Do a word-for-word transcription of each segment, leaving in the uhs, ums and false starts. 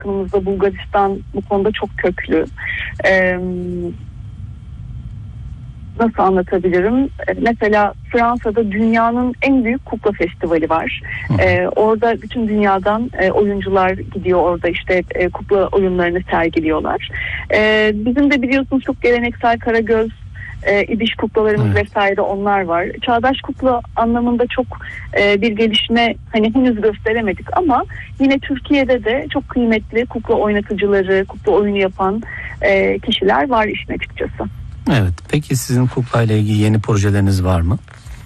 yakınımızda Bulgaristan bu konuda çok köklü. Ee, nasıl anlatabilirim? Ee, mesela Fransa'da dünyanın en büyük kukla festivali var. Ee, orada bütün dünyadan e, oyuncular gidiyor, orada işte e, kukla oyunlarını sergiliyorlar. Ee, bizim de biliyorsunuz çok geleneksel Karagöz, E, İbiş kuklalarımız evet. vesaire onlar var. Çağdaş kukla anlamında çok e, bir gelişme hani henüz gösteremedik ama yine Türkiye'de de çok kıymetli kukla oynatıcıları, kukla oyunu yapan e, kişiler var işin açıkçası. Evet. Peki sizin kukla ile ilgili yeni projeleriniz var mı?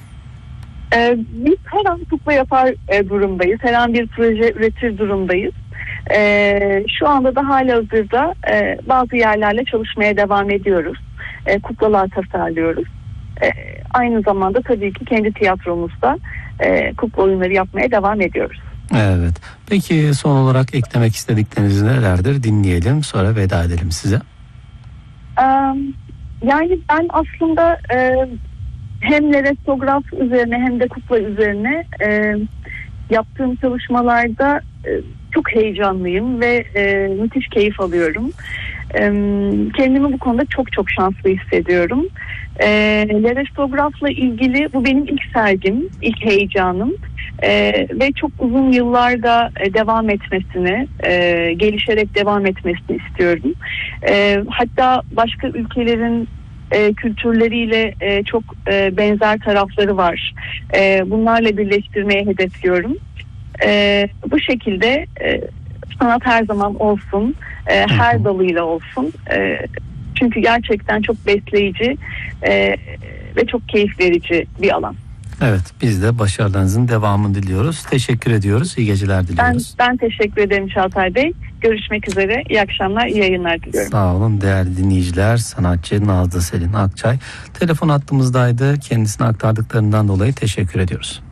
E, biz her an kukla yapar e, durumdayız. Her an bir proje üretir durumdayız. E, şu anda da halihazırda e, bazı yerlerle çalışmaya devam ediyoruz. E, kuklalar tasarlıyoruz. E, aynı zamanda tabii ki kendi tiyatromuzda e, kukla oyunları yapmaya devam ediyoruz. Evet. Peki son olarak eklemek istedikleriniz nelerdir? Dinleyelim, sonra veda edelim size. E, yani ben aslında e, hem lirestograf üzerine hem de kukla üzerine e, yaptığım çalışmalarda e, çok heyecanlıyım ve e, müthiş keyif alıyorum. E, kendimi bu konuda çok çok şanslı hissediyorum. E, Lerestografla ilgili bu benim ilk sergim, ilk heyecanım e, ve çok uzun yıllarda e, devam etmesini, e, gelişerek devam etmesini istiyorum. E, hatta başka ülkelerin e, kültürleriyle e, çok e, benzer tarafları var. E, bunlarla birleştirmeyi hedefliyorum. E, bu şekilde e, sanat her zaman olsun, e, her dalıyla olsun. E, çünkü gerçekten çok besleyici e, ve çok keyif verici bir alan. Evet, biz de başarılarınızın devamını diliyoruz. Teşekkür ediyoruz. İyi geceler diliyoruz. Ben, ben teşekkür ederim Çağatay Bey. Görüşmek üzere. İyi akşamlar, iyi yayınlar diliyorum. Sağ olun değerli dinleyiciler. Sanatçı Nazlı Selin Akçay telefon hattımızdaydı. Kendisine aktardıklarından dolayı teşekkür ediyoruz.